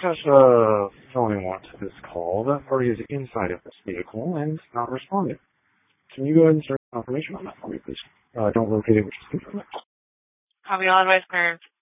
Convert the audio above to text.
Just, throwing one to this call. That party is inside of this vehicle and not responding. Can you go ahead and start confirmation on that for me, please? Don't locate it, which is confirmed. Copy all advice curve.